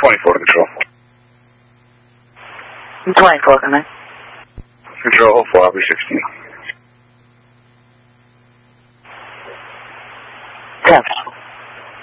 24, Control. 24, come in. Control, 4, I'll be 16.